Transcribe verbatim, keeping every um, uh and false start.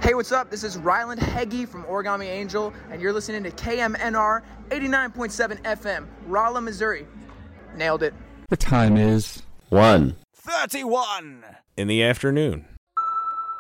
Hey, what's up? This is Ryland Heggie from Origami Angel, and you're listening to K M N R eighty-nine point seven F M, Rolla, Missouri. Nailed it. The time is one thirty-one in the afternoon.